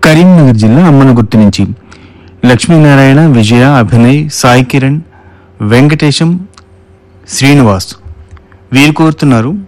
కరీంనగర్ జిల్లా అమ్మనగుర్తు నుంచి లక్ష్మీనారాయణ, విజయ, అభినయ్, సాయి కిరణ్, వెంకటేశం, శ్రీనివాస్ వీరు కోరుతున్నారు